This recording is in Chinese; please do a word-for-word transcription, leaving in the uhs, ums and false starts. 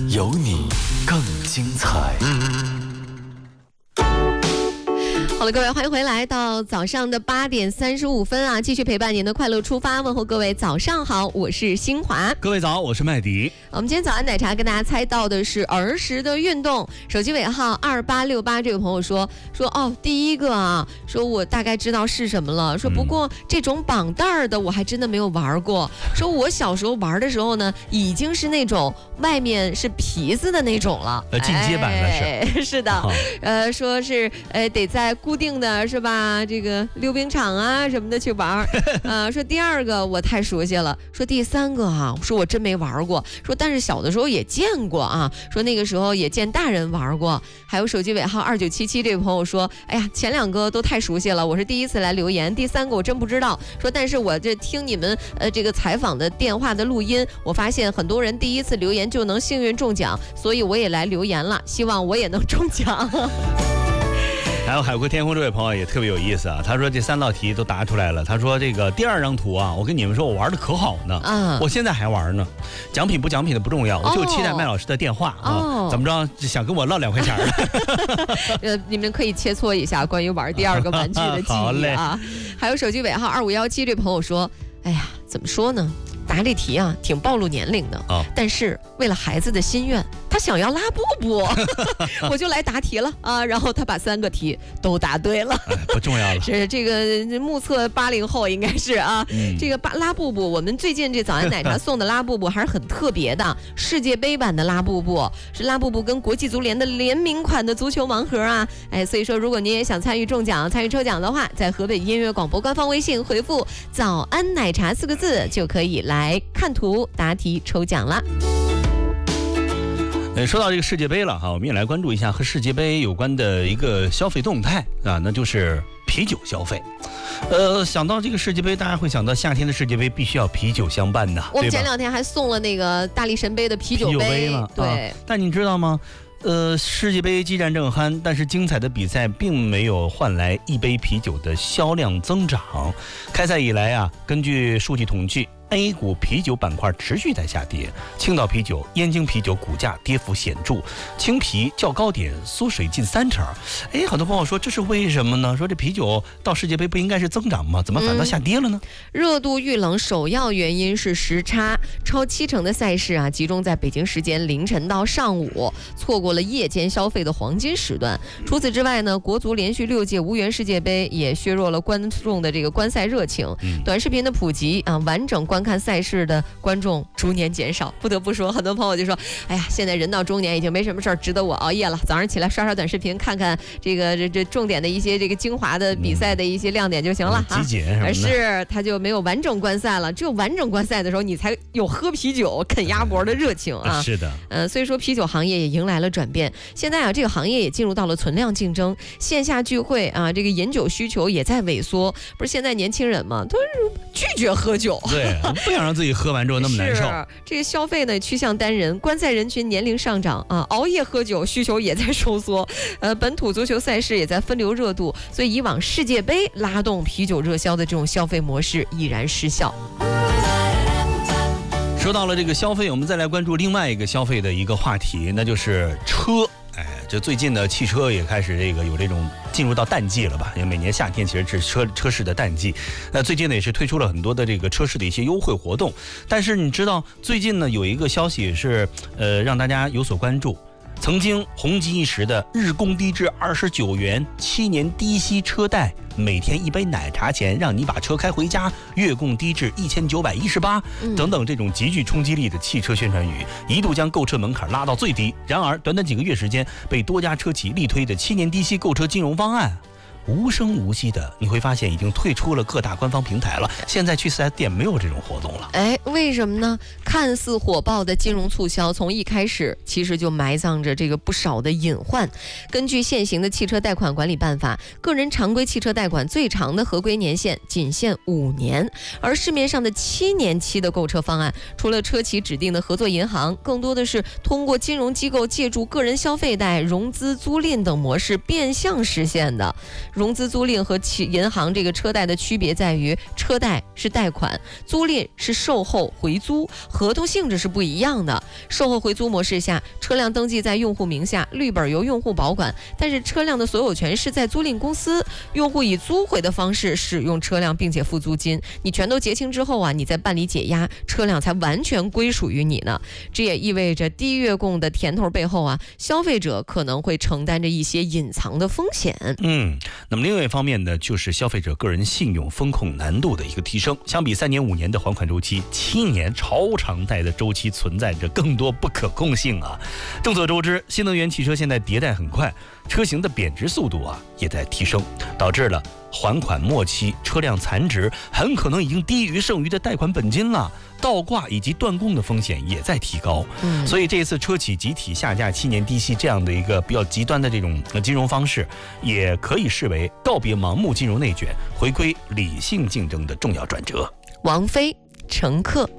有你更精彩。 好了，各位，欢迎回来到早上的八点三十五分啊，继续陪伴您的快乐出发，问候各位早上好，我是新华。 各位早，我是麦迪。 我们今天早安奶茶跟大家猜到的是儿时的运动，手机尾号二八六八，这位朋友说说哦，第一个啊，说我大概知道是什么了，说不过这种绑带儿的我还真的没有玩过，说我小时候玩的时候呢，已经是那种外面是皮子的那种了， 呃，进阶版的是， 哎、是的，呃，说是呃得在固定的是吧？这个溜冰场啊什么的去玩儿，呃，说第二个我太熟悉了，说第三个啊，说我真没玩过，说但是小的时候也见过啊，说那个时候也见大人玩过。还有手机尾号二九七七这位朋友说，哎呀，前两个都太熟悉了，我是第一次来留言，第三个我真不知道。说但是我这听你们呃这个采访的电话的录音，我发现很多人第一次留言就能幸运中奖，所以我也来留言了，希望我也能中奖。 还有海阔天空这位朋友也特别有意思啊，他说这三道题都答出来了。他说这个第二张图啊，我跟你们说我玩的可好呢，啊，我现在还玩呢。奖品不奖品的不重要，我就期待麦老师的电话、哦、啊，怎么着想跟我唠两块钱呃，你们可以切磋一下关于玩第二个玩具的记忆啊。还有手机尾号二五幺七这朋友说，哎呀，怎么说呢？答这题啊，挺暴露年龄的、哦、但是为了孩子的心愿，他想要拉布布，我就来答题了啊。然后他把三个题都答对了， 哎、不重要了。 是这个目测八零后应该是啊。嗯、这个拉布布，我们最近这早安奶茶送的拉布布还是很特别的，世界杯版的拉布布，是拉布布跟国际足联的联名款的足球盲盒啊。哎，所以说如果您也想参与中奖、参与抽奖的话，在河北音乐广播官方微信回复“早安奶茶”四个字就可以来。来看图答题抽奖了。 呃，说到这个世界杯了哈，我们也来关注一下和世界杯有关的一个消费动态啊，那就是啤酒消费。呃，想到这个世界杯，大家会想到夏天的世界杯必须要啤酒相伴的。 我们前两天还送了那个大力神杯的啤酒杯，啤酒杯嘛，对、啊。 但你知道吗？呃，世界杯激战正酣，但是精彩的比赛并没有换来一杯啤酒的销量增长。开赛以来啊，根据数据统计。A 股啤酒板块持续在下跌，青岛啤酒、燕京啤酒股价跌幅显著，青啤较高点缩水近三成。哎，很多朋友说这是为什么呢？说这啤酒到世界杯不应该是增长吗？怎么反倒下跌了呢？ 嗯、热度遇冷首要原因是时差，超七成的赛事啊集中在北京时间凌晨到上午，错过了夜间消费的黄金时段。除此之外呢，国足连续六届无缘世界杯也削弱了观众的这个观赛热情，嗯、短视频的普及啊，完整观。观看赛事的观众逐年减少，不得不说，很多朋友就说：“哎呀，现在人到中年，已经没什么事儿值得我熬夜了。早上起来刷刷短视频，看看这个这这重点的一些这个精华的比赛的一些亮点就行了。 集锦什么的。 而是他就没有完整观赛了，只有完整观赛的时候，你才有喝啤酒、啃鸭脖的热情啊。 是的， 呃，所以说啤酒行业也迎来了转变。现在啊，这个行业也进入到了存量竞争，线下聚会啊，这个饮酒需求也在萎缩。不是现在年轻人嘛，都是拒绝喝酒。 对。不想让自己喝完之后那么难受。 是这个消费呢趋向单人，观赛人群年龄上涨啊，熬夜喝酒需求也在收缩。呃，本土足球赛事也在分流热度，所以以往世界杯拉动啤酒热销的这种消费模式已然失效。 说到了这个消费，我们再来关注另外一个消费的一个话题，那就是车。哎，这最近呢，汽车也开始这个有这种进入到淡季了吧？因为每年夏天其实是车车市的淡季。那最近呢，也是推出了很多的这个车市的一些优惠活动。但是你知道，最近呢有一个消息是，呃，让大家有所关注。曾经红极一时的日供低至二十九元，七年低息车贷，每天一杯奶茶钱让你把车开回家，月供低至一千九百一十八，等等这种极具冲击力的汽车宣传语，一度将购车门槛拉到最低。然而，短短几个月时间，被多家车企力推的七年低息购车金融方案。无声无息的，你会发现已经退出了各大官方平台了。现在去四 S 店没有这种活动了。 哎，为什么呢？看似火爆的金融促销，从一开始其实就埋葬着这个不少的隐患。根据现行的汽车贷款管理办法，个人常规汽车贷款最长的合规年限仅限五年，而市面上的七年期的购车方案，除了车企指定的合作银行，更多的是通过金融机构借助个人消费贷、融资、租赁等模式变相实现的。 融资租赁和企银行这个车贷的区别在于，车贷是贷款，租赁是售后回租，合同性质是不一样的。售后回租模式下，车辆登记在用户名下，绿本由用户保管，但是车辆的所有权是在租赁公司，用户以租回的方式使用车辆，并且付租金。你全都结清之后啊，你再办理解押，车辆才完全归属于你呢。这也意味着低月供的甜头背后啊，消费者可能会承担着一些隐藏的风险。 嗯，那么另外一方面呢，就是消费者个人信用风控难度的一个提升。相比三年五年的还款周期，七年超长贷的周期存在着更多不可控性啊。众所周知，新能源汽车现在迭代很快，车型的贬值速度啊也在提升，导致了还款末期车辆残值很可能已经低于剩余的贷款本金了，倒挂以及断供的风险也在提高。嗯，所以这次车企集体下架七年低息这样的一个比较极端的这种金融方式，也可以视为告别盲目金融内卷，回归理性竞争的重要转折。 王菲，乘客。